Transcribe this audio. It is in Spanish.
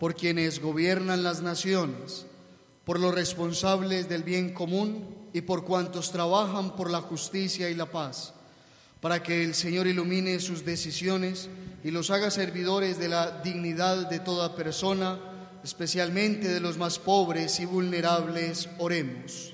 por quienes gobiernan las naciones, por los responsables del bien común y por cuantos trabajan por la justicia y la paz, para que el Señor ilumine sus decisiones y los haga servidores de la dignidad de toda persona, especialmente de los más pobres y vulnerables. Oremos.